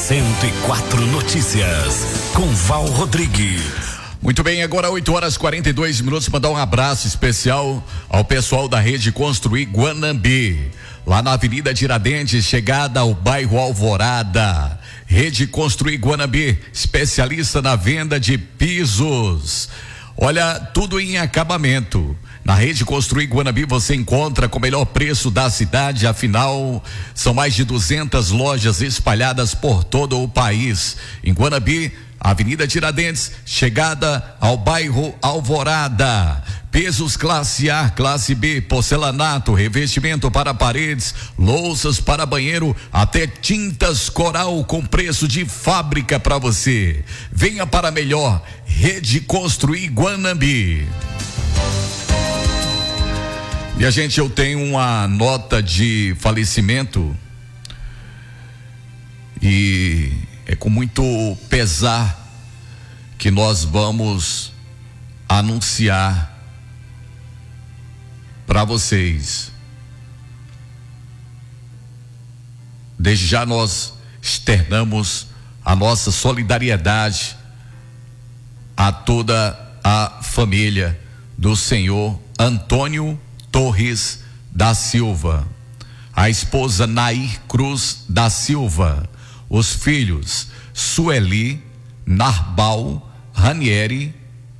104 Notícias, com Val Rodrigues. Muito bem, agora 8h42, mandar um abraço especial ao pessoal da Rede Construir Guanambi, lá na Avenida Tiradentes, chegada ao bairro Alvorada. Rede Construir Guanambi, especialista na venda de pisos. Olha, tudo em acabamento. Na Rede Construir Guanambi você encontra com o melhor preço da cidade, afinal, são mais de 200 lojas espalhadas por todo o país. Em Guanambi, Avenida Tiradentes, chegada ao bairro Alvorada. Pisos classe A, classe B, porcelanato, revestimento para paredes, louças para banheiro, até tintas Coral com preço de fábrica para você. Venha para melhor, Rede Construir Guanambi. E gente, eu tenho uma nota de falecimento e é com muito pesar que nós vamos anunciar para vocês. Desde já nós externamos a nossa solidariedade a toda a família do senhor Antônio Torres da Silva, a esposa Nair Cruz da Silva, os filhos Sueli, Narbal, Ranieri,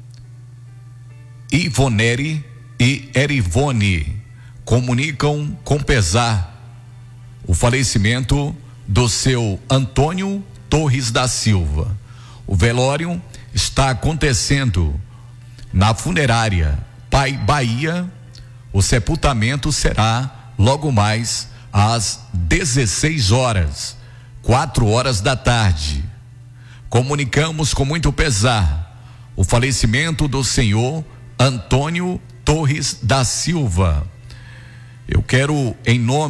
Ivoneri e Erivone. Comunicam com pesar o falecimento do seu Antônio Torres da Silva. O velório está acontecendo na funerária Pai Bahia. O sepultamento será logo mais às 16 horas, 4 horas da tarde. Comunicamos com muito pesar o falecimento do senhor Antônio Torres da Silva. Eu quero, em nome